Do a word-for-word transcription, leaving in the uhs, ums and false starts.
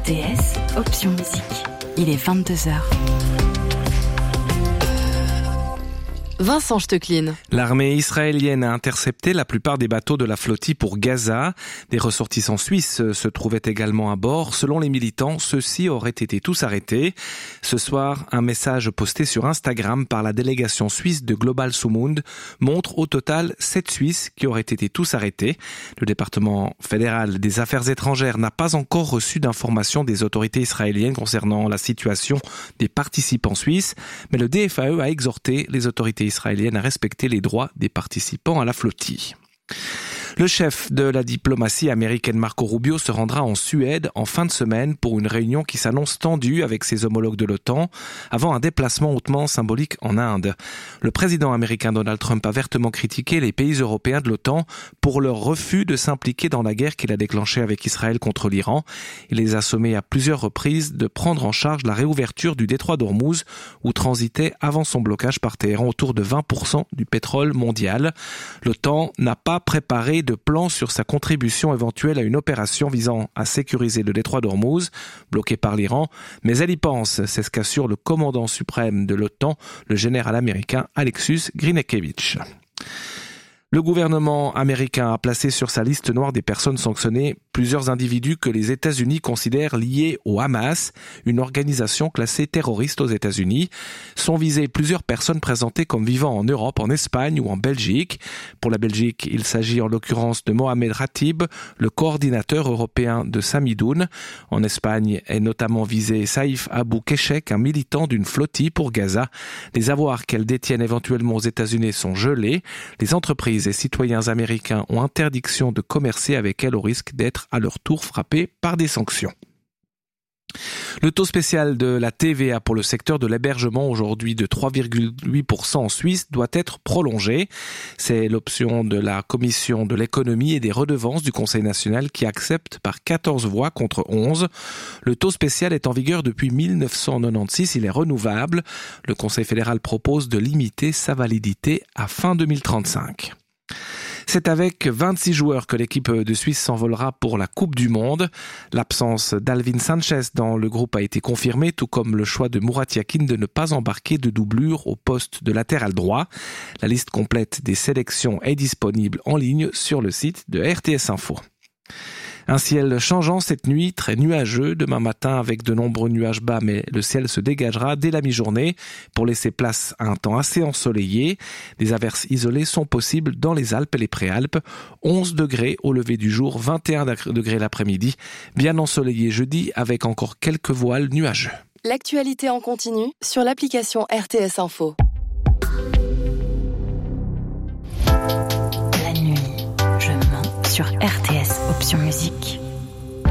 T S, option musique. Il est vingt-deux heures. Vincent Stecklin. L'armée israélienne a intercepté la plupart des bateaux de la flottille pour Gaza. Des ressortissants suisses se trouvaient également à bord. Selon les militants, ceux-ci auraient été tous arrêtés. Ce soir, un message posté sur Instagram par la délégation suisse de Global Sumund montre au total sept Suisses qui auraient été tous arrêtés. Le département fédéral des affaires étrangères n'a pas encore reçu d'informations des autorités israéliennes concernant la situation des participants suisses, mais le D F A E a exhorté les autorités israélienne à respecter les droits des participants à la flottille. Le chef de la diplomatie américaine Marco Rubio se rendra en Suède en fin de semaine pour une réunion qui s'annonce tendue avec ses homologues de l'OTAN avant un déplacement hautement symbolique en Inde. Le président américain Donald Trump a vertement critiqué les pays européens de l'OTAN pour leur refus de s'impliquer dans la guerre qu'il a déclenchée avec Israël contre l'Iran. Il les a sommés à plusieurs reprises de prendre en charge la réouverture du détroit d'Ormuz où transitait avant son blocage par Téhéran autour de vingt pour cent du pétrole mondial. L'OTAN n'a pas préparé de plan sur sa contribution éventuelle à une opération visant à sécuriser le détroit d'Ormuz, bloqué par l'Iran, mais elle y pense, c'est ce qu'assure le commandant suprême de l'OTAN, le général américain Alexus Grynekiewicz. Le gouvernement américain a placé sur sa liste noire des personnes sanctionnées plusieurs individus que les États-Unis considèrent liés au Hamas, une organisation classée terroriste aux États-Unis. Sont visées plusieurs personnes présentées comme vivant en Europe, en Espagne ou en Belgique. Pour la Belgique, il s'agit en l'occurrence de Mohamed Ratib, le coordinateur européen de Samidoun. En Espagne est notamment visé Saïf Abou Keshek, un militant d'une flottille pour Gaza. Les avoirs qu'elles détiennent éventuellement aux États-Unis sont gelés. Les entreprises et citoyens américains ont interdiction de commercer avec elles au risque d'être à leur tour frappés par des sanctions. Le taux spécial de la T V A pour le secteur de l'hébergement, aujourd'hui de trois virgule huit pour cent en Suisse, doit être prolongé. C'est l'option de la Commission de l'économie et des redevances du Conseil national qui accepte par quatorze voix contre onze. Le taux spécial est en vigueur depuis mille neuf cent quatre-vingt-seize, il est renouvelable. Le Conseil fédéral propose de limiter sa validité à fin deux mille trente-cinq. C'est avec vingt-six joueurs que l'équipe de Suisse s'envolera pour la Coupe du Monde. L'absence d'Alvin Sanchez dans le groupe a été confirmée, tout comme le choix de Murat Yakin de ne pas embarquer de doublure au poste de latéral droit. La liste complète des sélections est disponible en ligne sur le site de R T S Info. Un ciel changeant cette nuit, très nuageux, demain matin avec de nombreux nuages bas, mais le ciel se dégagera dès la mi-journée pour laisser place à un temps assez ensoleillé. Des averses isolées sont possibles dans les Alpes et les Préalpes. onze degrés au lever du jour, vingt et un degrés l'après-midi. Bien ensoleillé jeudi avec encore quelques voiles nuageux. L'actualité en continu sur l'application R T S Info. La nuit, je mens sur R T S, option musique.